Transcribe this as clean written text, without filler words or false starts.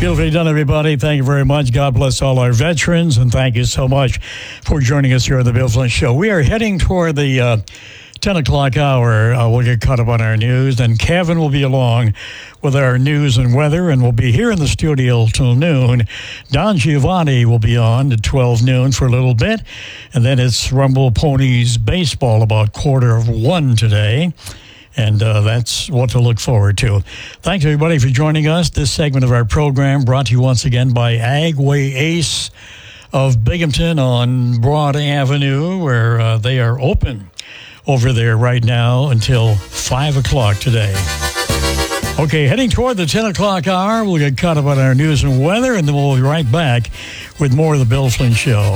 Beautifully done, everybody. Thank you very much. God bless all our veterans, and thank you so much for joining us here on the Bill Flynn Show. We are heading toward the 10 o'clock hour. We'll get caught up on our news, and Kevin will be along with our news and weather, and we'll be here in the studio till noon. Don Giovanni will be on at 12 noon for a little bit, and then it's Rumble Ponies baseball about 1:15 today. And that's what to look forward to. Thanks, everybody, for joining us. This segment of our program brought to you once again by Agway Ace of Binghamton on Broad Avenue, where they are open over there right now until 5 o'clock today. Okay, heading toward the 10 o'clock hour, we'll get caught up on our news and weather, and then we'll be right back with more of the Bill Flynn Show.